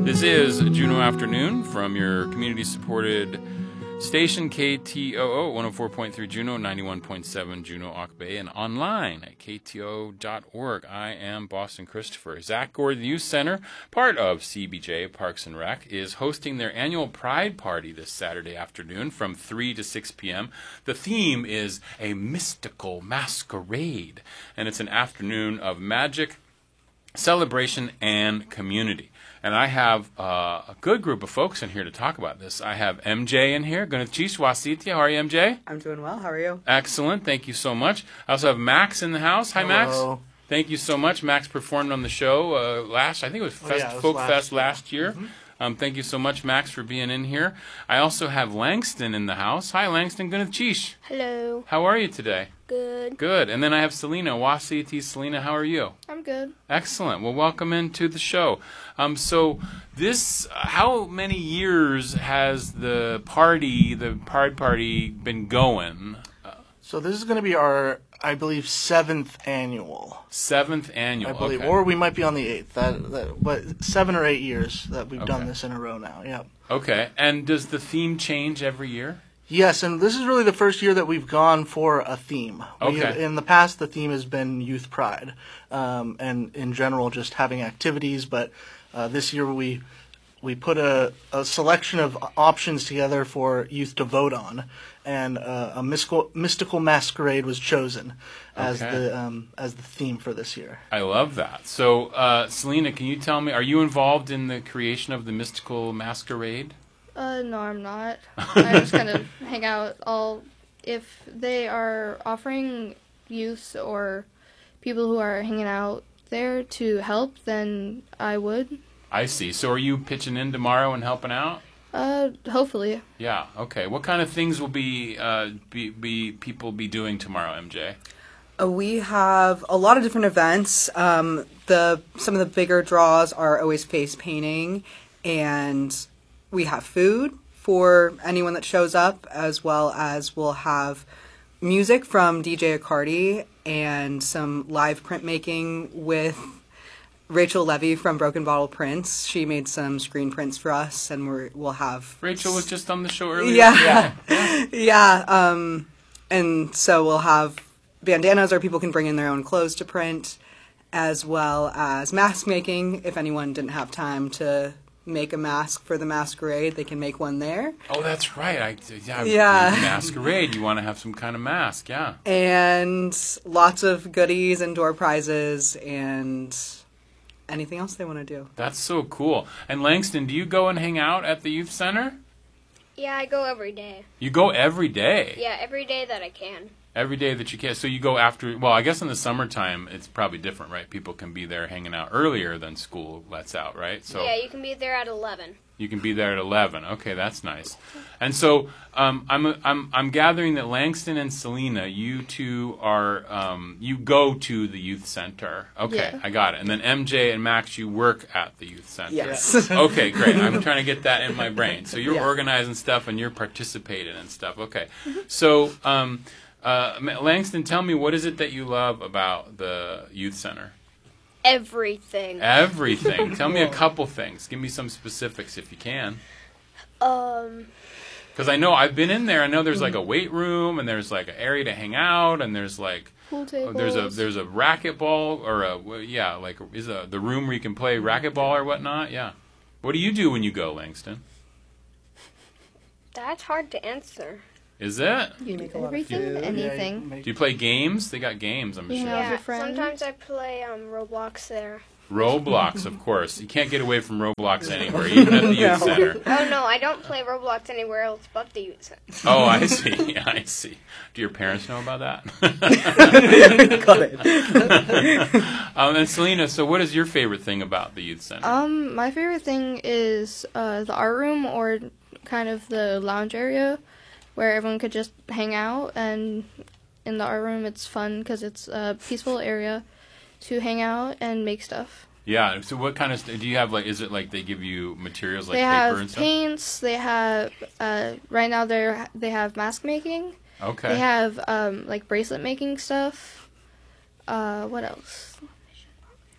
This is Juneau Afternoon from your community-supported station, KTOO 104.3 Juneau, 91.7 Juneau Auk Bay, and online at ktoo.org. I am Boston Christopher. Zach Gordon Youth Center, part of CBJ Parks and Rec, is hosting their annual Pride Party this Saturday afternoon from 3 to 6 p.m. The theme is a mystical masquerade, and it's an afternoon of magic, celebration, and community. And I have a good group of folks in here to talk about this. I have MJ in here. Gunachish Wasitya. How are you, MJ? I'm doing well. How are you? Excellent. Thank you so much. I also have Max in the house. Hi, Max. Hello. Thank you so much. Max performed on the show I think it was Folk Fest last year. Mm-hmm. Thank you so much, Max, for being in here. I also have Langston in the house. Hi, Langston. Gunachish. Hello. How are you today? Good. Good. And then I have Selena. Wasiti. Selena, how are you? I'm good. Excellent. Well, welcome into the show. How many years has the Pride Party, been going? So this is going to be our, I believe, 7th annual. 7th annual, I believe, okay. or we might be on the 8th. But 7 or 8 years that we've done this in a row now. Yep. Okay. And does the theme change every year? Yes, and this is really the first year that we've gone for a theme. Okay. In the past, the theme has been Youth Pride, and in general, just having activities. But this year, we put a selection of options together for youth to vote on, and a mystical masquerade was chosen as the theme for this year. I love that. So, Selena, can you tell me, are you involved in the creation of the mystical masquerade? No, I'm not. I just kind of hang out. If they are offering youth or people who are hanging out there to help, then I would. I see. So are you pitching in tomorrow and helping out? Hopefully. Yeah. Okay. What kind of things will people be doing tomorrow, MJ? We have a lot of different events. Some of the bigger draws are always face painting, and we have food for anyone that shows up, as well as we'll have music from DJ Accardi and some live printmaking with Rachel Levy from Broken Bottle Prints. She made some screen prints for us, and we'll have... Rachel was just on the show earlier. Yeah. Yeah. And so we'll have bandanas, or people can bring in their own clothes to print, as well as mask making. If anyone didn't have time to make a mask for the masquerade, they can make one there. Oh, that's right. Yeah. Masquerade, you want to have some kind of mask, yeah. And lots of goodies and door prizes and anything else they want to do. That's so cool. And Langston, do you go and hang out at the youth center? Yeah, I go every day. You go every day? Yeah, every day that I can. Every day that you can. So you go after, well, I guess in the summertime it's probably different, right? People can be there hanging out earlier than school lets out, right? So yeah, you can be there at 11. You can be there at 11. Okay, that's nice. And so I'm gathering that Langston and Selena, you two are you go to the youth center. Okay, yeah. I got it. And then MJ and Max, you work at the youth center. Yes. Okay, great. I'm trying to get that in my brain. So you're organizing stuff and you're participating and stuff. Okay. So Langston, tell me, what is it that you love about the youth center? Everything. Everything. Tell me a couple things. Give me some specifics if you can. Because I know I've been in there. I know there's like a weight room, and there's like an area to hang out, and there's like pool tables. There's a racquetball, or the room where you can play racquetball or whatnot. Yeah. What do you do when you go, Langston? That's hard to answer. Is it? You make everything, anything. Do you play games? They got games, I'm sure. Yeah, sometimes I play Roblox there. Roblox, of course. You can't get away from Roblox anywhere, even at the youth center. Oh, no, I don't play Roblox anywhere else but the youth center. Oh, I see. Yeah, I see. Do your parents know about that? Got it. And Selena, so what is your favorite thing about the youth center? My favorite thing is the art room, or kind of the lounge area, where everyone could just hang out. And in the art room, it's fun because it's a peaceful area to hang out and make stuff. Yeah. So what kind of do you have? Like, is it like they give you materials like paper and stuff? They have paints. They have right now they have mask making. Okay. They have like bracelet making stuff. What else?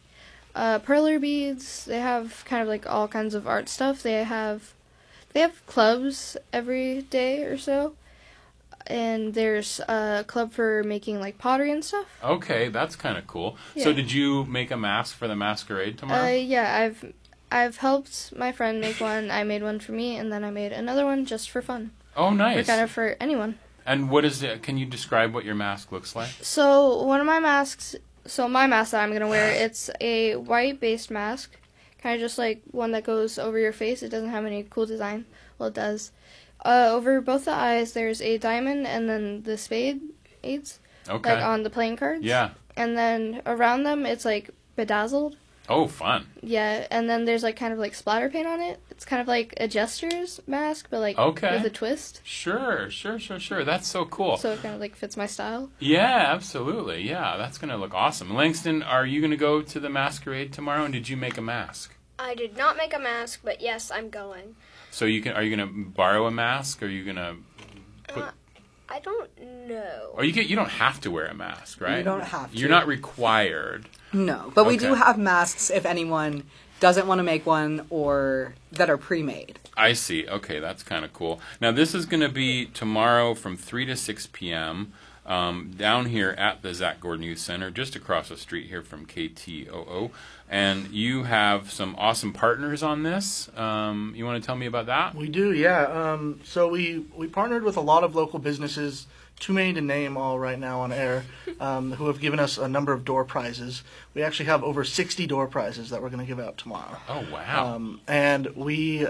perler beads. They have kind of like all kinds of art stuff. They have clubs every day or so. And there's a club for making like pottery and stuff. Okay, that's kind of cool. Yeah. So did you make a mask for the masquerade tomorrow? Yeah, I've helped my friend make one. I made one for me, and then I made another one just for fun. Oh, nice. Or kind of for anyone. And what is it? Can you describe what your mask looks like? So one of my masks, my mask that I'm gonna wear, it's a white-based mask, kind of just like one that goes over your face. It doesn't have any cool design. Well, it does. Over both the eyes, there's a diamond, and then the spades, Okay. like on the playing cards. Yeah. And then around them, it's like bedazzled. Oh, fun. Yeah, and then there's like kind of like splatter paint on it. It's kind of like a jester's mask, but like with a twist. Sure. That's so cool. So it kind of like fits my style. Yeah, absolutely. Yeah, that's going to look awesome. Langston, are you going to go to the masquerade tomorrow, and did you make a mask? I did not make a mask, but yes, I'm going. So are you going to borrow a mask, or are you going to put... I don't know. Or you don't have to wear a mask, right? You don't have to. You're not required. No, but we do Okay. have masks if anyone doesn't want to make one or that are pre-made. I see. Okay, that's kind of cool. Now, this is going to be tomorrow from 3 to 6 p.m. Down here at the Zach Gordon Youth Center, just across the street here from KTOO. And you have some awesome partners on this. You want to tell me about that? We do, yeah. So we partnered with a lot of local businesses, too many to name all right now on air, who have given us a number of door prizes. We actually have over 60 door prizes that we're going to give out tomorrow. Oh, wow. And we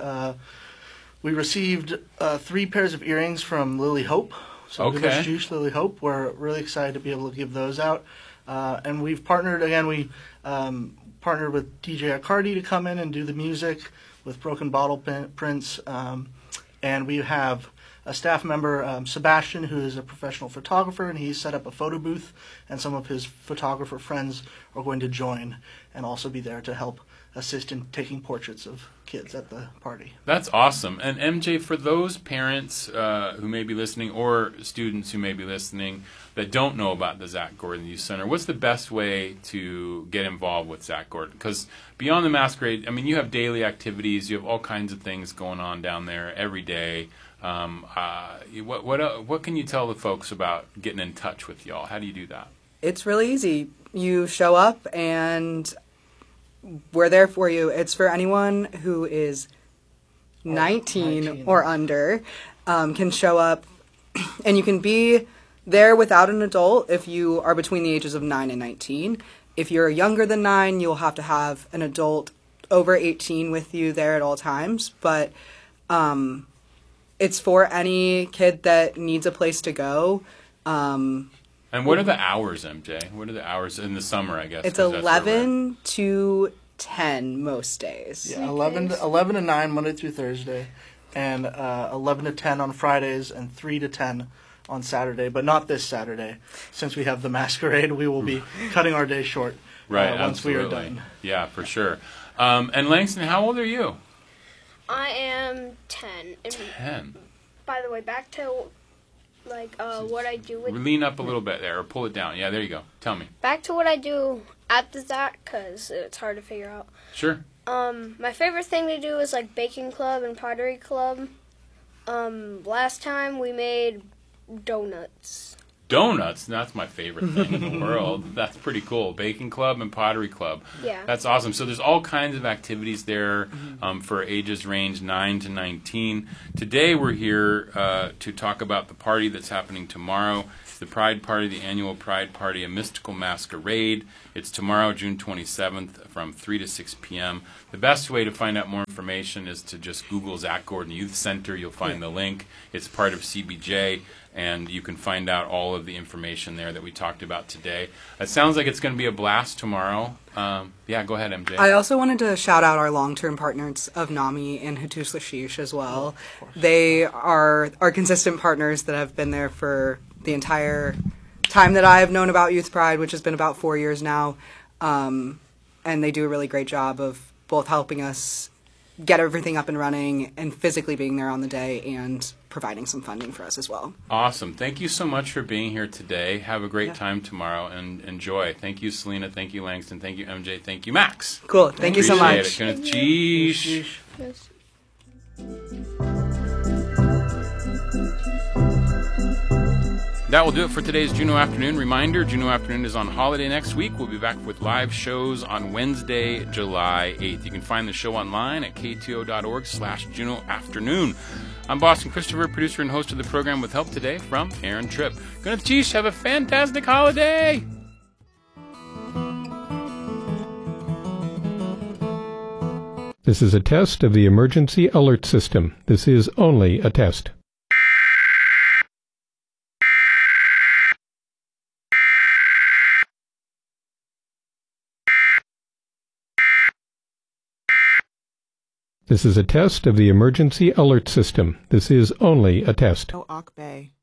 received 3 pairs of earrings from Lily Hope. So Okay. Juice, Lily Hope. We're really excited to be able to give those out. And we've partnered, again, we partnered with DJ Accardi to come in and do the music with Broken Bottle Prints. And we have a staff member, Sebastian, who is a professional photographer, and he's set up a photo booth, and some of his photographer friends are going to join and also be there to help assist in taking portraits of kids at the party. That's awesome. And MJ, for those parents who may be listening or students who may be listening that don't know about the Zach Gordon Youth Center, what's the best way to get involved with Zach Gordon? Because beyond the masquerade, I mean, you have daily activities, you have all kinds of things going on down there every day. What can you tell the folks about getting in touch with y'all? How do you do that? It's really easy. You show up and we're there for you. It's for anyone who is 19 or under, can show up, and you can be there without an adult if you are between the ages of 9 and 19. If you're younger than 9, you'll have to have an adult over 18 with you there at all times. But it's for any kid that needs a place to go. And what are the hours, MJ? What are the hours in the summer, I guess? It's 'cause that's where we're 11 to 10 most days. Yeah, 11 to 9 Monday through Thursday, and 11 to 10 on Fridays, and 3 to 10 on Saturday, but not this Saturday. Since we have the masquerade, we will be cutting our day short Right, once absolutely. we are done. Yeah, for sure. And Langston, how old are you? I am 10. And 10. by the way, back to what I do with Lean up a little bit there, or pull it down. Yeah, there you go. Tell me. what I do at the Zach, because it's hard to figure out. Sure. My favorite thing to do is like baking club and pottery club. Last time we made donuts. Donuts, that's my favorite thing in the world. That's pretty cool. Baking club and pottery club. Yeah. That's awesome. So there's all kinds of activities there for ages range 9 to 19. Today we're here to talk about the party that's happening tomorrow. It's the Pride Party, the annual Pride Party, a mystical masquerade. It's tomorrow, June 27th, from 3 to 6 p.m. The best way to find out more information is to just Google Zach Gordon Youth Center. You'll find the link. It's part of CBJ. And you can find out all of the information there that we talked about today. It sounds like it's going to be a blast tomorrow. Yeah, go ahead, MJ. I also wanted to shout out our long-term partners of NAMI and Hattus Lashish as well. They are our consistent partners that have been there for the entire time that I have known about Youth Pride, which has been about 4 years now. And they do a really great job of both helping us get everything up and running and physically being there on the day and providing some funding for us as well. Awesome. Thank you so much for being here today. Have a great time tomorrow and enjoy. Thank you, Selena. Thank you, Langston. Thank you, MJ. Thank you, Max. Cool. Thank you so much. Appreciate it. Cheesh. Yes. That will do it for today's Juneau Afternoon. Reminder, Juneau Afternoon is on holiday next week. We'll be back with live shows on Wednesday, July 8th. You can find the show online at kto.org/Juneau Afternoon. I'm Boston Christopher, producer and host of the program, with help today from Aaron Tripp. Good night, have a fantastic holiday! This is a test of the emergency alert system. This is only a test. This is a test of the emergency alert system. This is only a test. Oak Bay.